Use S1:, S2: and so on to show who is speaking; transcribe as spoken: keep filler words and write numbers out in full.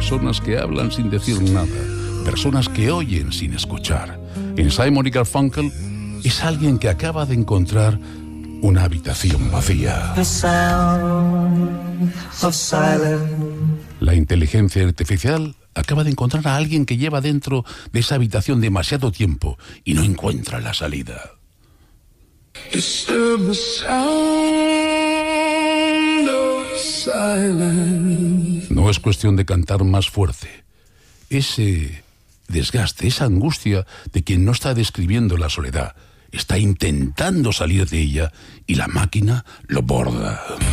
S1: personas que hablan sin decir nada, personas que oyen sin escuchar. En Simon y Garfunkel es alguien que acaba de encontrar una habitación vacía. La inteligencia artificial acaba de encontrar a alguien que lleva dentro de esa habitación demasiado tiempo y no encuentra la salida. No es cuestión de cantar más fuerte. Ese desgaste, esa angustia de quien no está describiendo la soledad, está intentando salir de ella y la máquina lo borda.